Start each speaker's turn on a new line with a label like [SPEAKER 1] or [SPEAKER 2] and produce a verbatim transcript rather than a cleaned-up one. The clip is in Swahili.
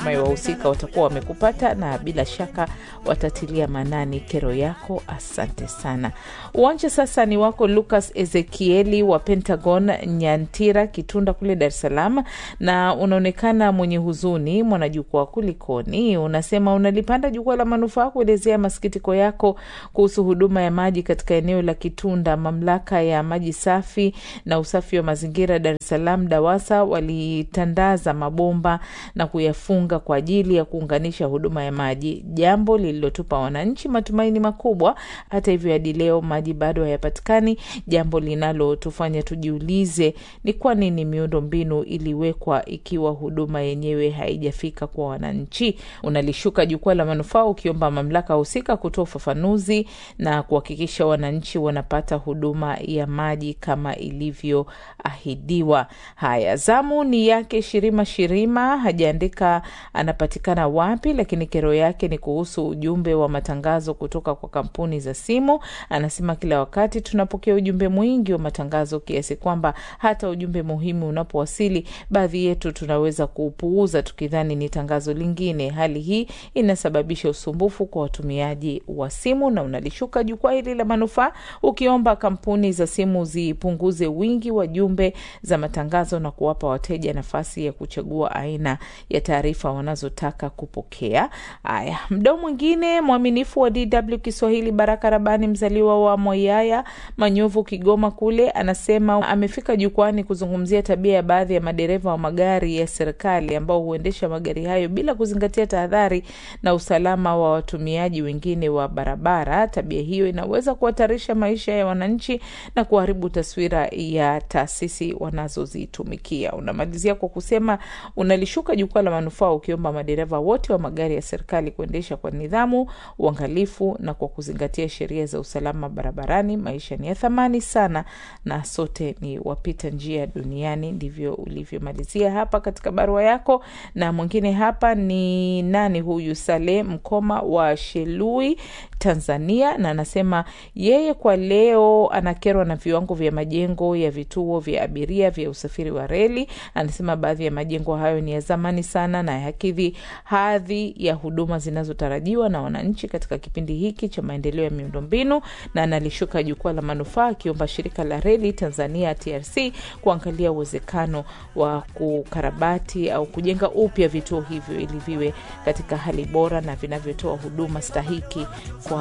[SPEAKER 1] natumai wahusika watakuwa wamekupata na bila shaka watatilia manani kero yako. Asante sana. Uwanja sasa ni wako Lucas Ezekieli wa Pentagon Nyantira Kitunda kule Dar es Salaam, na unaonekana mwenye huzuni. Mwanajukwaa kulikoni, unasema unalipanda jukwaa la manufaa kuelezea masikitiko yako kuhusu huduma ya maji katika eneo la Kitunda. Mamlaka ya maji safi na usafi wa mazingira Dar es Salaam DAWASA walitandaza mabomba na kuyafunga kwa ajili ya kuunganisha huduma ya maji, jambo lililotupa wananchi matumaini makubwa. Hata hivyo hadi leo maji bado hayapatikani, jambo linalotufanya tujiulize ni kwa nini miundombinu iliwekwa ikiwa huduma yenyewe haijafika kwa wananchi. Unalishuka jukwaa la manufaa ukiomba mamlaka husika kutoa ufafanuzi na kuhakikisha wananchi wanapata huduma ya maji kama ilivyoahidiwa. Haya, zamu ni yake Shirima Shirima, hajaandika anapatikana wapi, lakini kero yake ni kuhusu ujumbe wa matangazo kutoka kwa kampuni za simu. Anasema kila wakati tunapokea ujumbe mwingi wa matangazo kiasi kwamba hata ujumbe muhimu unapowasili baadhi yetu tunaweza kuupuuza tukidhani ni tangazo lingine. Hali hii inasababisha usumbufu kwa watumiaji wa simu. Na unalishuka jukwaa hili la manufaa ukiomba kampuni za simu zipunguze wingi wa jumbe za matangazo na kuwapa wateja nafasi ya kuchagua aina ya taarifa wanazotaka kupokea. Haya, mdau mwingine mwaminifu wa D W Kiswahili Baraka Rabani, mzaliwa wa Moyaya Manyovu Kigoma kule, anasema amefika jukwani kuzungumzia tabia ya baadhi ya madereva wa magari ya serikali ambao huendesha magari hayo bila kuzingatia tahadhari na usalama wa watumiaji wengine wa barabara. Tabia hiyo inaweza kuhatarisha maisha ya wananchi na kuharibu taswira ya taasisi wanazozitumikia. Unamalizia kwa kusema unalishuka jukwaa la manufaa ukiomba madereva wote wa magari ya serikali kuendesha kwa nidhamu, uangalifu na kwa kuzingatia sheria za usalama barabarani. Maisha ni ya thamani sana na sote ni wapita njia duniani. Ndivyo ulivyomalizia hapa katika barua yako. Na mwingine hapa ni nani huyu? Saleh Mkoma wa Shelui Tanzania, na anasema yeye kwa leo anakerwa na viwango vya majengo ya vituo vya abiria vya usafiri wa reli. Anasema baadhi ya majengo hayo ni ya zamani sana na hakidhi hadhi ya huduma zinazotarajiwa na wananchi katika kipindi hiki cha maendeleo ya miundombinu. Na analishuka jukwaa la manufaa akiomba shirika la reli Tanzania T R C kuangalia uwezekano wa kukarabati au kujenga upya vituo hivyo ili viwe katika hali bora na vinavyotoa huduma stahiki kwa